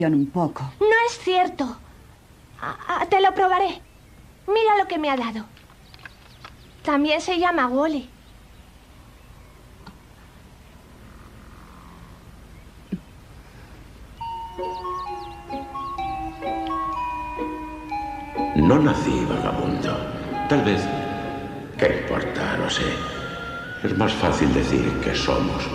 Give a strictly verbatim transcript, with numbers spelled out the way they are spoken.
Un poco. No es cierto. Ah, ah, te lo probaré. Mira lo que me ha dado. También se llama Wally. No nací vagabundo. Tal vez... ¿Qué importa? No sé. Es más fácil decir que somos